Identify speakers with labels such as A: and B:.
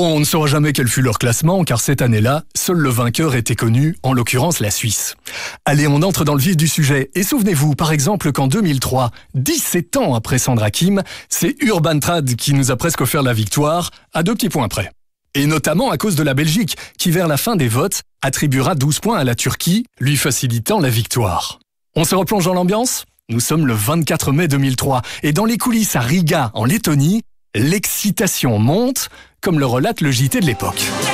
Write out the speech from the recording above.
A: Bon, on ne saura jamais quel fut leur classement, car cette année-là, seul le vainqueur était connu, en l'occurrence la Suisse. Allez, on entre dans le vif du sujet. Et souvenez-vous, par exemple, qu'en 2003, 17 ans après Sandra Kim, c'est Urban Trad qui nous a presque offert la victoire, à 2 petits points près. Et notamment à cause de la Belgique, qui vers la fin des votes, attribuera 12 points à la Turquie, lui facilitant la victoire. On se replonge dans l'ambiance ? Nous sommes le 24 mai 2003, et dans les coulisses à Riga, en Lettonie, l'excitation monte, comme le relate le JT de l'époque.